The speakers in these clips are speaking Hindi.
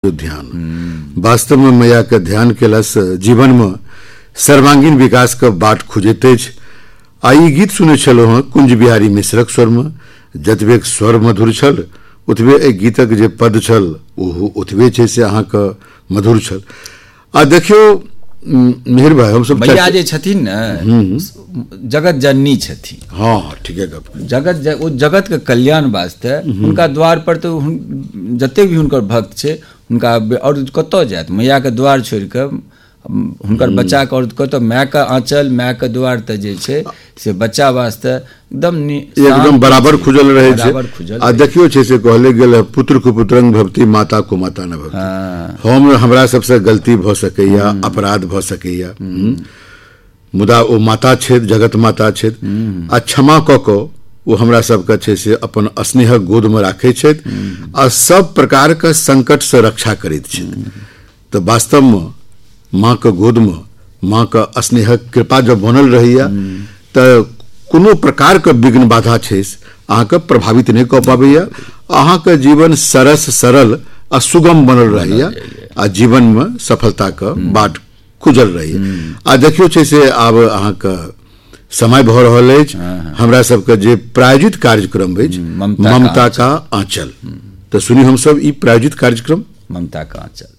को ध्यान। वास्तव में मैया के ध्यान के लस जीवन में सर्वांगीण विकास का बाट खुजैत अछि। आई गीत सुने छलहुँ हँ कुंज बिहारी मिश्रक स्वर में। जतबे स्वर मधुर छल ओतबे एहि गीतक जे पद छल ओहो ओतबे छै से अहाँके मधुर छल। आ देखियो मिहिर भाई, हम सब मैया जे छथिन ने जगत जननी छथिन। हाँ ठीक है गप। जगत के कल्याण वास्ते हुनका द्वार पर तो जते भी हुनकर भक्त छै हुनका और कतौ जायत मैया के द्वार छोड़ के हुनकर बच्चा के और कतौ माय के आंचल माय के द्वार त जे छै से बच्चा वास्ते एकदम बराबर खुजल रहे छै। आ देखियो छै से कहले गेल पुत्र को पुत्रंग भवती माता को माता न भवती। हमरा सबसे गलती भ सकैया, अपराध भ सकैया, मुदा ओ माता छथि, जगत माता छथि। आ क्षमा क के वो हमरा सबके छै से अपन स्नेह गोद में राखै छथि आ सब प्रकार के संकट से रक्षा करैत छथि। तो वास्तव में माँ के गोद में माँ के स्नेह कृपा जब बनल रहैया तो कोनो प्रकार के विघ्न बाधा छै अहाँके प्रभावित नहीं कऽ पाबैया। अहाँके जीवन सरस सरल आ सुगम बनल रहैया आ जीवन में सफलता के बाट खुजल रहैया। आ देखियो छै से आब अहाँके समय भऽ रहल अछि। हमरा सबके जे प्रायोजित कार्यक्रम अछि ममता का आंचल, तो सुनी हम सब ई प्रायोजित कार्यक्रम ममता का आंचल।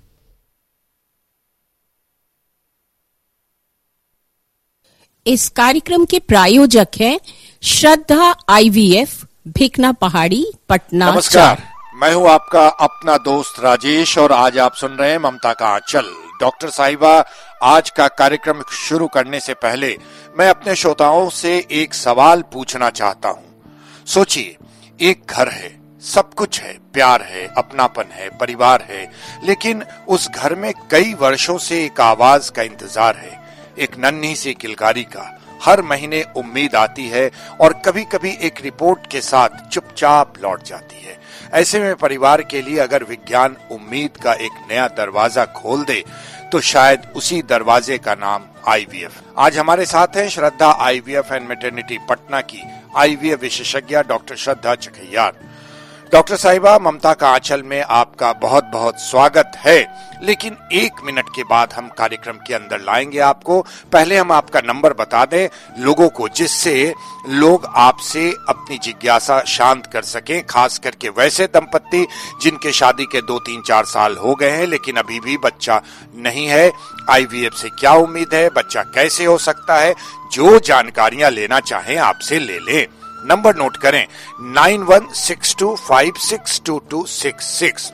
इस कार्यक्रम के प्रायोजक हैं श्रद्धा IVF, भिकना पहाड़ी, पटना। नमस्कार, मैं हूं आपका अपना दोस्त राजेश और आज आप सुन रहे हैं ममता का आंचल। डॉक्टर साहिबा, आज का कार्यक्रम शुरू करने से पहले मैं अपने श्रोताओं से एक सवाल पूछना चाहता हूं। सोचिए, एक घर है, सब कुछ है, प्यार है, अपनापन है, परिवार है, लेकिन उस घर में कई वर्षों से एक आवाज का इंतजार है, एक नन्ही सी किलकारी का। हर महीने उम्मीद आती है और कभी कभी एक रिपोर्ट के साथ चुपचाप लौट जाती है। ऐसे में परिवार के लिए अगर विज्ञान उम्मीद का एक नया दरवाजा खोल दे तो शायद उसी दरवाजे का नाम IVF। आज हमारे साथ हैं श्रद्धा IVF एंड मैटरनिटी पटना की IVF विशेषज्ञ डॉक्टर श्रद्धा चकैयार। डॉक्टर साहिबा, ममता का आंचल में आपका बहुत बहुत स्वागत है। लेकिन 1 मिनट के बाद हम कार्यक्रम के अंदर लाएंगे आपको। पहले हम आपका नंबर बता दें लोगों को, जिससे लोग आपसे अपनी जिज्ञासा शांत कर सकें, खास करके वैसे दंपत्ति जिनके शादी के 2, 3, 4 साल हो गए हैं लेकिन अभी भी बच्चा नहीं है। IVF से क्या उम्मीद है, बच्चा कैसे हो सकता है, जो जानकारियां लेना चाहें आपसे ले लें। नंबर नोट करें 9162562266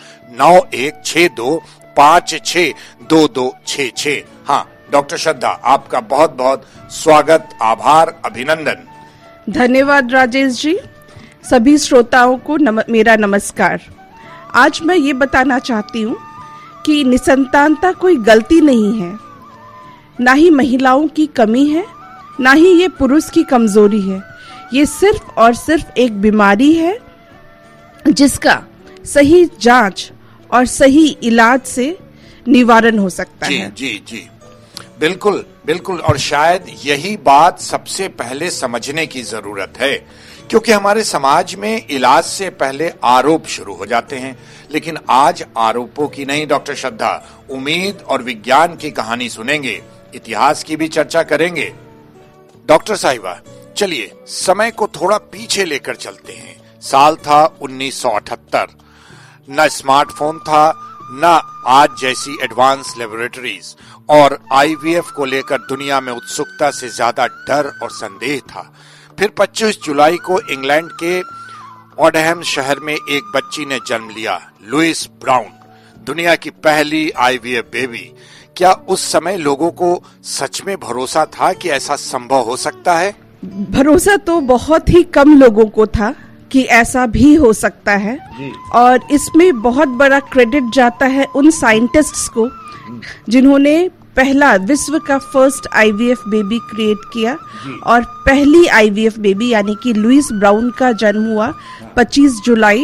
9162562266। हाँ डॉक्टर श्रद्धा, आपका बहुत बहुत स्वागत, आभार, अभिनंदन। धन्यवाद राजेश जी। सभी श्रोताओं को मेरा नमस्कार। आज मैं ये बताना चाहती हूँ कि निसंतानता कोई गलती नहीं है, ना ही महिलाओं की कमी है, ना ही ये पुरुष की कमजोरी है। ये सिर्फ और सिर्फ एक बीमारी है जिसका सही जांच और सही इलाज से निवारण हो सकता है। जी बिल्कुल बिल्कुल। और शायद यही बात सबसे पहले समझने की जरूरत है, क्योंकि हमारे समाज में इलाज से पहले आरोप शुरू हो जाते हैं। लेकिन आज आरोपों की नहीं डॉक्टर श्रद्धा, उम्मीद और विज्ञान की कहानी सुनेंगे, इतिहास की भी चर्चा करेंगे। डॉक्टर साहिबा, चलिए समय को थोड़ा पीछे लेकर चलते हैं। साल था 1978। न स्मार्टफोन था, न आज जैसी एडवांस लेबोरेटरीज, और IVF को लेकर दुनिया में उत्सुकता से ज्यादा डर और संदेह था। फिर 25 जुलाई को इंग्लैंड के ऑडहम शहर में एक बच्ची ने जन्म लिया, लुइस ब्राउन, दुनिया की पहली IVF बेबी। क्या उस समय लोगों को सच में भरोसा था कि ऐसा संभव हो सकता है? भरोसा तो बहुत ही कम लोगों को था कि ऐसा भी हो सकता है, और इसमें बहुत बड़ा क्रेडिट जाता है उन साइंटिस्ट्स को जिन्होंने पहला विश्व का फर्स्ट IVF बेबी क्रिएट किया। और पहली IVF बेबी यानी कि लुइस ब्राउन का जन्म हुआ 25 जुलाई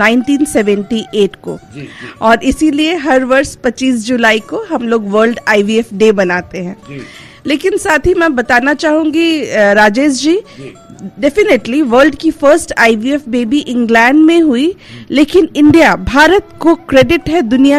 1978 को। और इसीलिए हर वर्ष 25 जुलाई को हम लोग वर्ल्ड IVF डे बनाते हैं। लेकिन साथ ही मैं बताना चाहूंगी राजेश जी, डेफिनेटली वर्ल्ड की फर्स्ट IVF बेबी इंग्लैंड में हुई, लेकिन इंडिया, भारत को क्रेडिट है दुनिया